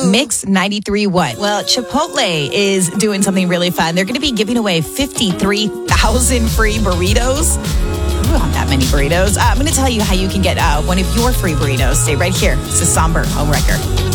Mix 93 what? Well, Chipotle is doing something really fun. They're going to be giving away 53,000 free burritos. I want that many burritos. I'm going to tell you how you can get one of your free burritos. Stay right here. It's a Somber Home Wrecker.